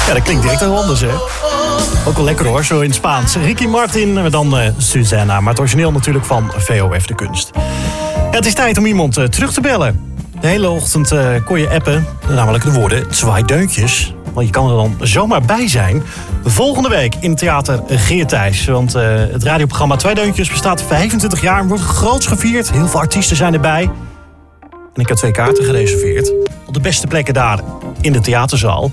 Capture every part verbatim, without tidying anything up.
Ja, dat klinkt direct heel anders, hè? Ook wel lekker hoor, zo in het Spaans. Ricky Martin, en dan uh, Susanna. Maar het origineel natuurlijk van V O F De Kunst. Ja, het is tijd om iemand uh, terug te bellen. De hele ochtend uh, kon je appen, namelijk de woorden twee deuntjes. Want je kan er dan zomaar bij zijn. Volgende week in Theater Geert Thijs. Want uh, het radioprogramma Twee Deuntjes bestaat vijfentwintig jaar en wordt groots gevierd. Heel veel artiesten zijn erbij. En ik heb twee kaarten gereserveerd. Op de beste plekken daar in de theaterzaal.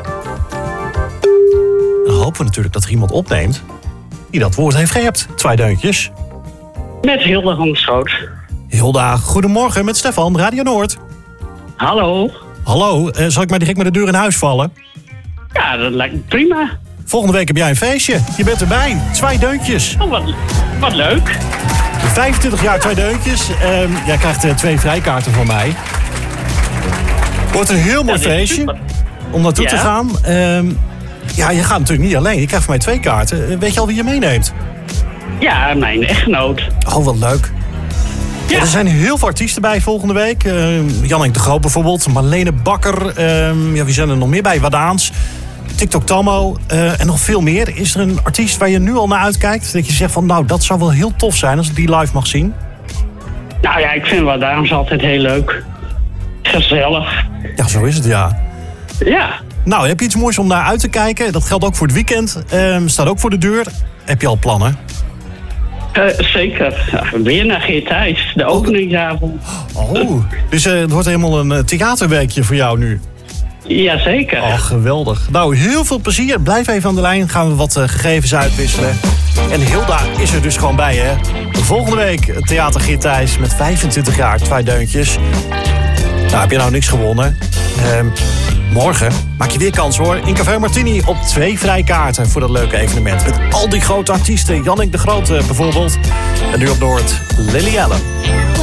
En dan hopen we natuurlijk dat er iemand opneemt die dat woord heeft gehept. Twee deuntjes. Met Hilda van der Schoot. Hilda, goedemorgen met Stefan, Radio Noord. Hallo. Hallo, uh, zal ik maar direct met de deur in huis vallen? Ja, dat lijkt me prima. Volgende week heb jij een feestje. Je bent erbij. Twee deuntjes. Oh, wat, wat leuk. vijfentwintig jaar Twee Deuntjes. Uh, jij krijgt uh, twee vrijkaarten van mij. Wordt een heel mooi ja, feestje super. om naartoe Ja. te gaan. Uh, ja, je gaat natuurlijk niet alleen. Je krijgt van mij twee kaarten. Uh, weet je al wie je meeneemt? Ja, mijn echtgenoot. Oh, wat leuk. Ja. Ja, er zijn heel veel artiesten bij volgende week. Uh, Janneke de Groot bijvoorbeeld. Marlene Bakker. Uh, ja, wie zijn er nog meer bij? Wadaans. TikTok Tammo. Uh, en nog veel meer. Is er een artiest waar je nu al naar uitkijkt? Dat je zegt van, nou, dat zou wel heel tof zijn als ik die live mag zien. Nou ja, ik vind wat dames altijd heel leuk. Gezellig. Ja, zo is het, ja. Ja. Nou, heb je iets moois om naar uit te kijken? Dat geldt ook voor het weekend. Uh, staat ook voor de deur. Heb je al plannen? Uh, zeker. Ja, weer naar Geert Thijs. De openingsavond. Oh, dus uh, het wordt helemaal een uh, theaterweekje voor jou nu. Jazeker. Oh, geweldig. Nou, heel veel plezier. Blijf even aan de lijn. Gaan we wat uh, gegevens uitwisselen. En Hilda is er dus gewoon bij, hè? Volgende week Theater Geert Thijs met vijfentwintig jaar Twee Deuntjes. Nou, heb je nou niks gewonnen? Uh, morgen maak je weer kans, hoor. In Café Martini op twee vrijkaarten voor dat leuke evenement. Met al die grote artiesten. Janneke de Groot uh, bijvoorbeeld. En nu op Noord, Lily Allen.